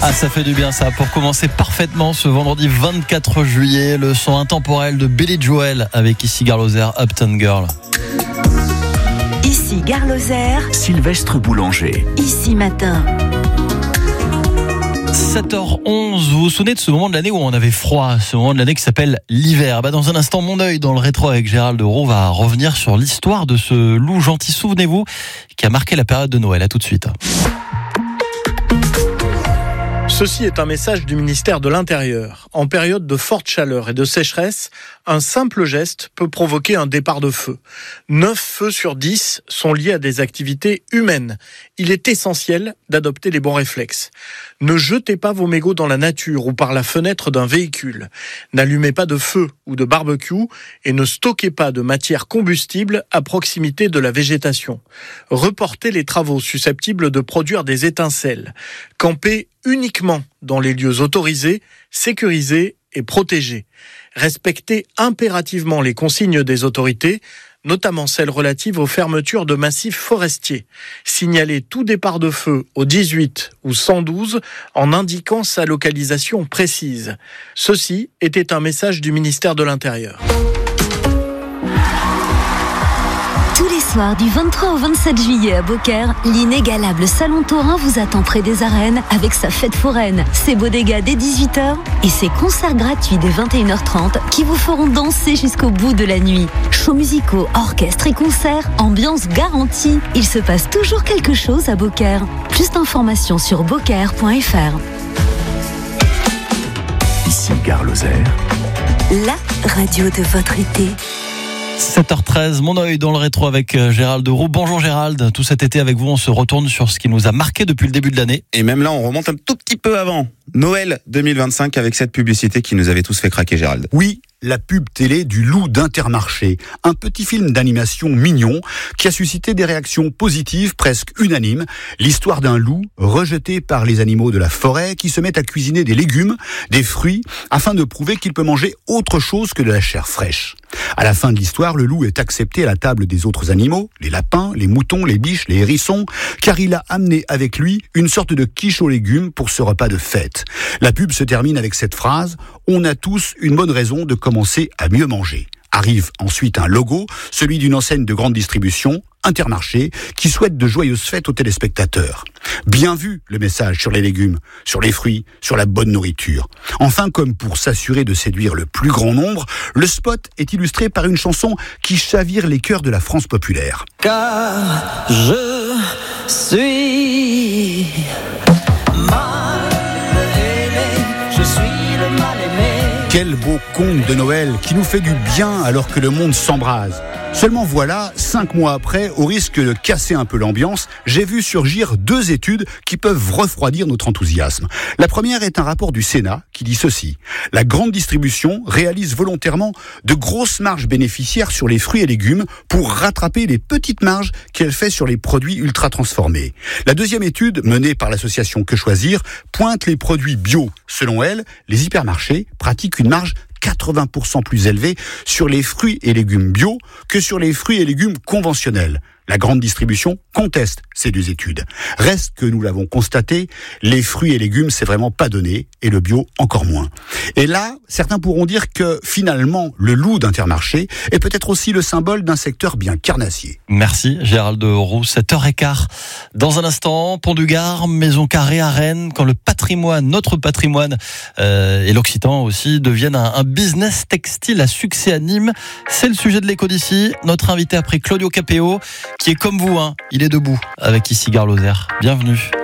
Ah, ça fait du bien ça, pour commencer parfaitement ce vendredi 24 juillet, le son intemporel de Billy Joel avec ici Gare Lozère, Uptown Girl. Ici Gare Lozère, Sylvestre Boulanger. Ici Matin. 7h11, vous vous souvenez de ce moment de l'année où on avait froid, ce moment de l'année qui s'appelle l'hiver. Dans un instant, mon œil dans le rétro avec Gérald Roux va revenir sur l'histoire de ce loup gentil, souvenez-vous, qui a marqué la période de Noël. À tout de suite. Ceci est un message du ministère de l'Intérieur. En période de forte chaleur et de sécheresse, un simple geste peut provoquer un départ de feu. 9 feux sur 10 sont liés à des activités humaines. Il est essentiel d'adopter les bons réflexes. Ne jetez pas vos mégots dans la nature ou par la fenêtre d'un véhicule. N'allumez pas de feu ou de barbecue et ne stockez pas de matière combustible à proximité de la végétation. Reportez les travaux susceptibles de produire des étincelles. Campez uniquement dans les lieux autorisés, sécurisés et protégés. Respectez impérativement les consignes des autorités, notamment celles relatives aux fermetures de massifs forestiers. Signalez tout départ de feu au 18 ou 112 en indiquant sa localisation précise. Ceci était un message du ministère de l'Intérieur. Tous les soirs du 23 au 27 juillet à Beaucaire, l'inégalable Salon Taurin vous attend près des arènes avec sa fête foraine, ses bodegas dès 18h et ses concerts gratuits dès 21h30 qui vous feront danser jusqu'au bout de la nuit. Shows musicaux, orchestres et concerts, ambiance garantie. Il se passe toujours quelque chose à Beaucaire. Plus d'informations sur beaucaire.fr. Ici Gare Lozère, La radio de votre été. 7h13, mon œil dans le rétro avec Gérald Roux. Bonjour Gérald, tout cet été avec vous, on se retourne sur ce qui nous a marqué depuis le début de l'année. Et même là, on remonte un tout petit peu avant. Noël 2025 avec cette publicité qui nous avait tous fait craquer, Gérald. Oui, la pub télé du loup d'Intermarché. Un petit film d'animation mignon qui a suscité des réactions positives presque unanimes. L'histoire d'un loup rejeté par les animaux de la forêt qui se met à cuisiner des légumes, des fruits, afin de prouver qu'il peut manger autre chose que de la chair fraîche. À la fin de l'histoire, le loup est accepté à la table des autres animaux, les lapins, les moutons, les biches, les hérissons, car il a amené avec lui une sorte de quiche aux légumes pour ce repas de fête. La pub se termine avec cette phrase « On a tous une bonne raison de commencer à mieux manger ». Arrive ensuite un logo, celui d'une enseigne de grande distribution, Intermarché, qui souhaite de joyeuses fêtes aux téléspectateurs. Bien vu le message sur les légumes, sur les fruits, sur la bonne nourriture. Enfin, comme pour s'assurer de séduire le plus grand nombre, le spot est illustré par une chanson qui chavire les cœurs de la France populaire. Car je suis mal aimé, je suis le mal aimé. Quel beau conte de Noël qui nous fait du bien alors que le monde s'embrase. Seulement voilà, 5 mois après, au risque de casser un peu l'ambiance, j'ai vu surgir 2 études qui peuvent refroidir notre enthousiasme. La première est un rapport du Sénat qui dit ceci. La grande distribution réalise volontairement de grosses marges bénéficiaires sur les fruits et légumes pour rattraper les petites marges qu'elle fait sur les produits ultra transformés. La deuxième étude, menée par l'association Que Choisir, pointe les produits bio. Selon elle, les hypermarchés pratiquent une marge 80% plus élevée sur les fruits et légumes bio que sur les fruits et légumes conventionnels. La grande distribution conteste ces 2 études. Reste que nous l'avons constaté, les fruits et légumes c'est vraiment pas donné et le bio encore moins. Et là, certains pourront dire que finalement le loup d'Intermarché est peut-être aussi le symbole d'un secteur bien carnassier. Merci Gérald Roux, 7h15. Dans un instant, Pont du Gard, Maison Carrée à Rennes, quand le patrimoine, notre patrimoine et l'Occitan aussi deviennent un business textile à succès à Nîmes. C'est le sujet de l'écho d'ici. Notre invité après Claudio Capéo, qui est comme vous, il est debout avec ici Gare Lozère. Bienvenue.